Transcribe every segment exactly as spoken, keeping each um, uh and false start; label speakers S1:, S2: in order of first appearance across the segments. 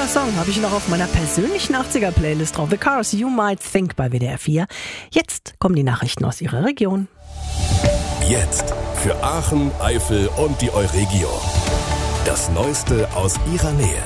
S1: Song habe ich noch auf meiner persönlichen achtziger-Playlist drauf. The Cars, You Might Think bei W D R vier. Jetzt kommen die Nachrichten aus Ihrer Region.
S2: Jetzt für Aachen, Eifel und die Euregio. Das Neueste aus Ihrer Nähe.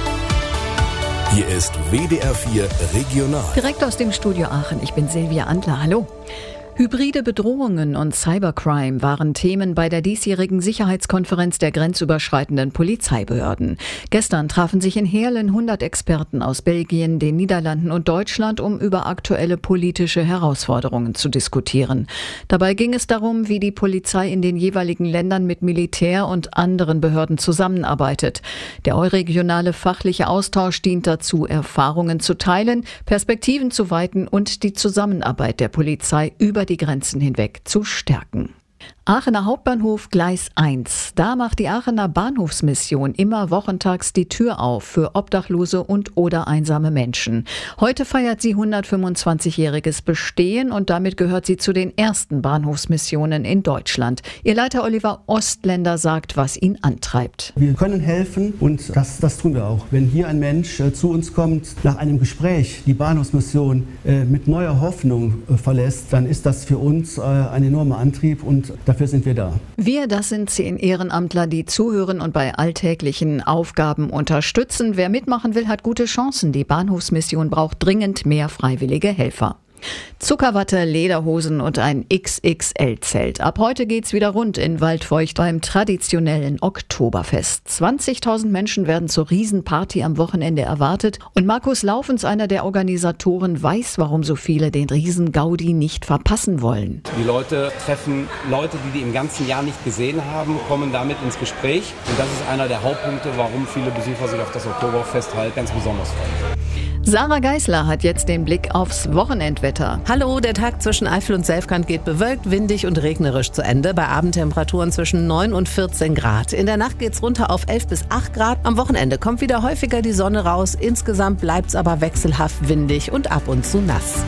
S2: Hier ist W D R vier Regional.
S3: Direkt aus dem Studio Aachen. Ich bin Silvia Antler. Hallo. Hybride Bedrohungen und Cybercrime waren Themen bei der diesjährigen Sicherheitskonferenz der grenzüberschreitenden Polizeibehörden. Gestern trafen sich in Heerlen hundert Experten aus Belgien, den Niederlanden und Deutschland, um über aktuelle politische Herausforderungen zu diskutieren. Dabei ging es darum, wie die Polizei in den jeweiligen Ländern mit Militär und anderen Behörden zusammenarbeitet. Der euregionale fachliche Austausch dient dazu, Erfahrungen zu teilen, Perspektiven zu weiten und die Zusammenarbeit der Polizei über die Grenzen hinweg zu stärken. Aachener Hauptbahnhof Gleis eins. Da macht die Aachener Bahnhofsmission immer wochentags die Tür auf für Obdachlose und oder einsame Menschen. Heute feiert sie hundertfünfundzwanzigjähriges Bestehen und damit gehört sie zu den ersten Bahnhofsmissionen in Deutschland. Ihr Leiter Oliver Ostländer sagt, was ihn antreibt.
S4: Wir können helfen und das, das tun wir auch. Wenn hier ein Mensch äh, zu uns kommt, nach einem Gespräch die Bahnhofsmission äh, mit neuer Hoffnung äh, verlässt, dann ist das für uns äh, ein enormer Antrieb und dafür sind wir da.
S3: Wir, das sind zehn Ehrenamtler, die zuhören und bei alltäglichen Aufgaben unterstützen. Wer mitmachen will, hat gute Chancen. Die Bahnhofsmission braucht dringend mehr freiwillige Helfer. Zuckerwatte, Lederhosen und ein X X L-Zelt. Ab heute geht's wieder rund in Waldfeucht beim traditionellen Oktoberfest. zwanzigtausend Menschen werden zur Riesenparty am Wochenende erwartet. Und Markus Laufens, einer der Organisatoren, weiß, warum so viele den Riesen-Gaudi nicht verpassen wollen.
S5: Die Leute treffen Leute, die die im ganzen Jahr nicht gesehen haben, kommen damit ins Gespräch. Und das ist einer der Hauptpunkte, warum viele Besucher sich auf das Oktoberfest halt ganz besonders freuen.
S3: Sarah Geisler hat jetzt den Blick aufs Wochenendwetter.
S6: Hallo, der Tag zwischen Eifel und Selfkant geht bewölkt, windig und regnerisch zu Ende. Bei Abendtemperaturen zwischen neun und vierzehn Grad. In der Nacht geht's runter auf elf bis acht Grad. Am Wochenende kommt wieder häufiger die Sonne raus. Insgesamt bleibt's aber wechselhaft windig und ab und zu nass.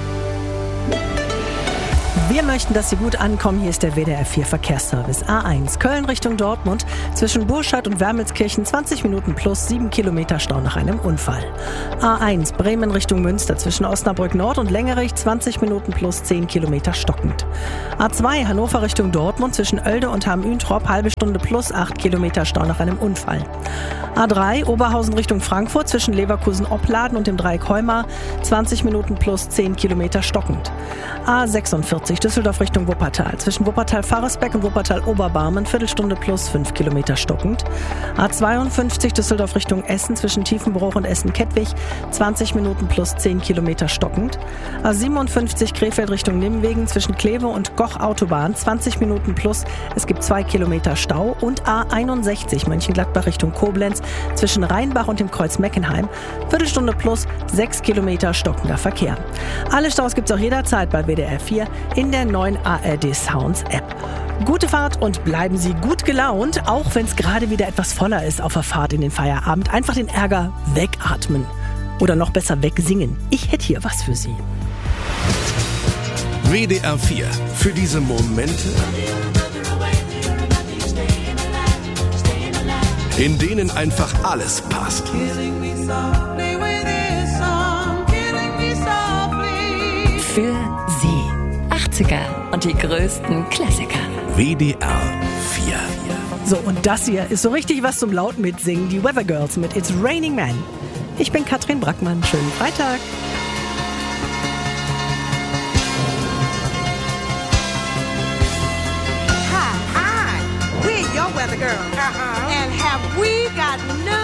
S1: Wir möchten, dass Sie gut ankommen. Hier ist der W D R vier Verkehrsservice. A eins, Köln Richtung Dortmund. Zwischen Burscheid und Wermelskirchen zwanzig Minuten plus sieben Kilometer Stau nach einem Unfall. A eins, Bremen Richtung Münster. Zwischen Osnabrück Nord und Längerich zwanzig Minuten plus zehn Kilometer stockend. A zwei, Hannover Richtung Dortmund. Zwischen Oelde und Hamm-Üntrop halbe Stunde plus acht Kilometer Stau nach einem Unfall. A drei, Oberhausen Richtung Frankfurt. Zwischen Leverkusen-Opladen und dem Dreieck Heumar zwanzig Minuten plus zehn Kilometer stockend. A sechsundvierzig, Düsseldorf Richtung Wuppertal. Zwischen Wuppertal-Faresbeck und Wuppertal-Oberbarmen Viertelstunde plus fünf Kilometer stockend. A zweiundfünfzig, Düsseldorf Richtung Essen. Zwischen Tiefenbruch und Essen-Kettwig zwanzig Minuten plus zehn Kilometer stockend. A siebenundfünfzig, Krefeld Richtung Nimwegen. Zwischen Kleve und Goch Autobahn zwanzig Minuten plus. Es gibt zwei Kilometer Stau. Und A einundsechzig, Mönchengladbach Richtung Koblenz. Zwischen Rheinbach und dem Kreuz Meckenheim Viertelstunde plus sechs Kilometer stockender Verkehr. Alle Staus gibt es auch jederzeit bei W D R vier in der neuen A R D Sounds App. Gute Fahrt und bleiben Sie gut gelaunt, auch wenn es gerade wieder etwas voller ist auf der Fahrt in den Feierabend. Einfach den Ärger wegatmen oder noch besser wegsingen. Ich hätte hier was für Sie.
S2: W D R vier. Für diese Momente, in denen einfach alles passt.
S7: Für Sie. achtziger und die größten Klassiker.
S2: W D R vier.
S1: So, und das hier ist so richtig was zum laut mitsingen. Die Weather Girls mit It's Raining Man. Ich bin Katrin Brackmann. Schönen Freitag.
S8: Hi, hi. We're your weather girls. Uh-huh. And have we got news?